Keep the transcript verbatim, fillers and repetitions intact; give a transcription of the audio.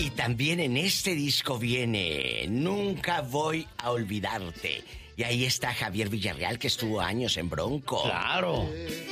Y también en este disco viene Nunca voy a olvidarte. Y ahí está Javier Villarreal, que estuvo años en Bronco. Claro.